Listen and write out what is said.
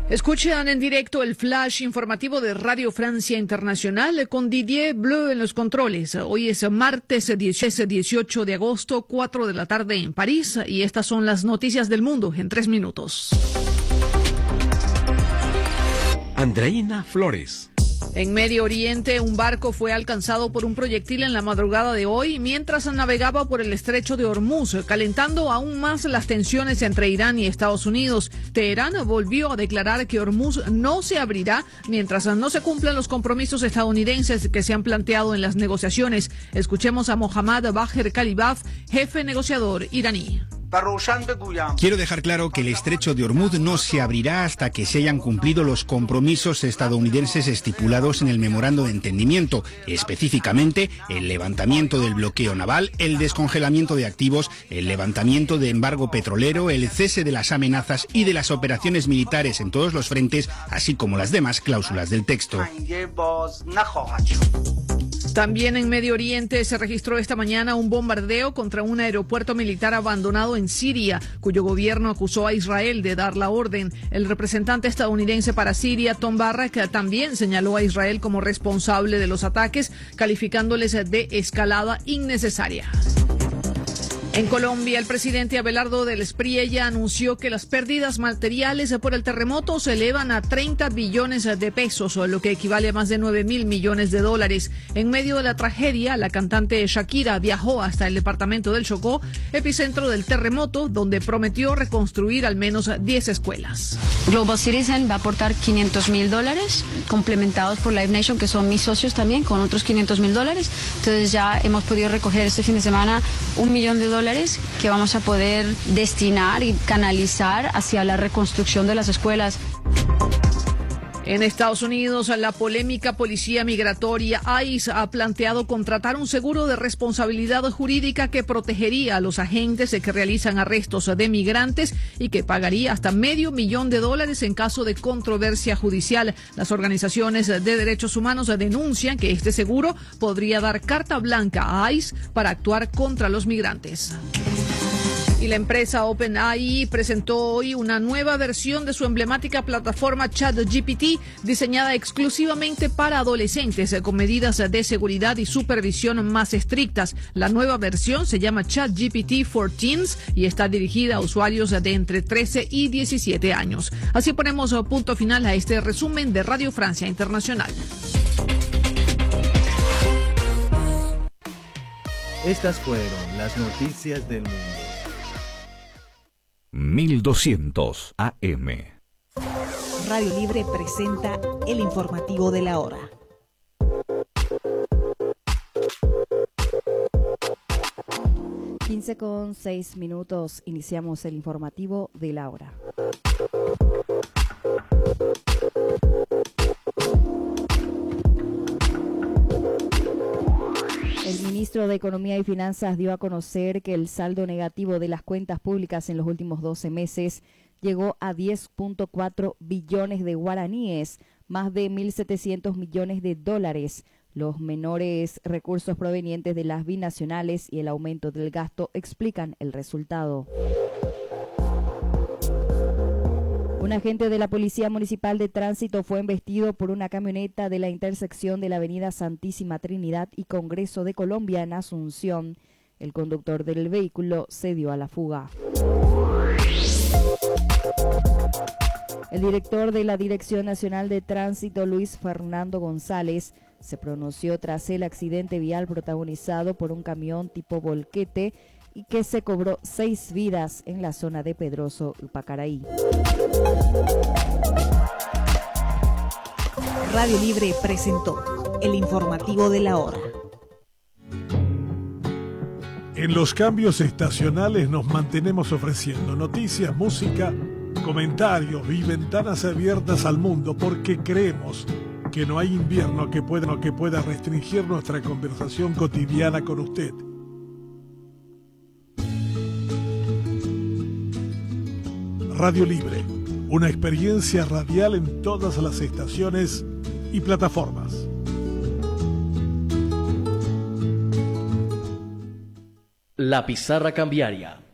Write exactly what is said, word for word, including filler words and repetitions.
Escuchan en directo el flash informativo de Radio Francia Internacional con Didier Bleu en los controles. Hoy es martes dieciocho de agosto, cuatro de la tarde en París, y estas son las noticias del mundo en tres minutos. Andreina Flores. En Medio Oriente, un barco fue alcanzado por un proyectil en la madrugada de hoy mientras navegaba por el estrecho de Hormuz, calentando aún más las tensiones entre Irán y Estados Unidos. Teherán volvió a declarar que Hormuz no se abrirá mientras no se cumplan los compromisos estadounidenses que se han planteado en las negociaciones. Escuchemos a Mohammad Bagher Khalibaf, jefe negociador iraní. Quiero dejar claro que el estrecho de Hormuz no se abrirá hasta que se hayan cumplido los compromisos estadounidenses estipulados en el memorando de entendimiento, específicamente el levantamiento del bloqueo naval, el descongelamiento de activos, el levantamiento de embargo petrolero, el cese de las amenazas y de las operaciones militares en todos los frentes, así como las demás cláusulas del texto. También en Medio Oriente se registró esta mañana un bombardeo contra un aeropuerto militar abandonado en Siria, cuyo gobierno acusó a Israel de dar la orden. El representante estadounidense para Siria, Tom Barrack, también señaló a Israel como responsable de los ataques, calificándoles de escalada innecesaria. En Colombia, el presidente Abelardo del Espriella anunció que las pérdidas materiales por el terremoto se elevan a treinta billones de pesos, lo que equivale a más de nueve mil millones de dólares. En medio de la tragedia, la cantante Shakira viajó hasta el departamento del Chocó, epicentro del terremoto, donde prometió reconstruir al menos diez escuelas. Global Citizen va a aportar quinientos mil dólares, complementados por Live Nation, que son mis socios también, con otros quinientos mil dólares. Entonces ya hemos podido recoger este fin de semana un millón de dólares que vamos a poder destinar y canalizar hacia la reconstrucción de las escuelas. En Estados Unidos, la polémica policía migratoria ICE ha planteado contratar un seguro de responsabilidad jurídica que protegería a los agentes que realizan arrestos de migrantes y que pagaría hasta medio millón de dólares en caso de controversia judicial. Las organizaciones de derechos humanos denuncian que este seguro podría dar carta blanca a ICE para actuar contra los migrantes. Y la empresa OpenAI presentó hoy una nueva versión de su emblemática plataforma ChatGPT, diseñada exclusivamente para adolescentes, con medidas de seguridad y supervisión más estrictas. La nueva versión se llama ChatGPT for Teens y está dirigida a usuarios de entre trece y diecisiete años. Así ponemos punto final a este resumen de Radio Francia Internacional. Estas fueron las noticias del mundo. mil doscientos A M. Radio Libre presenta el informativo de la hora. quince con seis minutos, iniciamos el informativo de la hora. El ministro de Economía y Finanzas dio a conocer que el saldo negativo de las cuentas públicas en los últimos doce meses llegó a diez punto cuatro billones de guaraníes, más de mil setecientos millones de dólares. Los menores recursos provenientes de las binacionales y el aumento del gasto explican el resultado. Un agente de la Policía Municipal de Tránsito fue embestido por una camioneta de la intersección de la avenida Santísima Trinidad y Congreso de Colombia en Asunción. El conductor del vehículo se dio a la fuga. El director de la Dirección Nacional de Tránsito, Luis Fernando González, se pronunció tras el accidente vial protagonizado por un camión tipo volquete y que se cobró seis vidas en la zona de Pedroso y Pacaraí. Radio Libre presentó el informativo de la hora. En los cambios estacionales nos mantenemos ofreciendo noticias, música, comentarios y ventanas abiertas al mundo porque creemos que no hay invierno que pueda, que pueda restringir nuestra conversación cotidiana con usted. Radio Libre, una experiencia radial en todas las estaciones y plataformas. La pizarra cambiaria.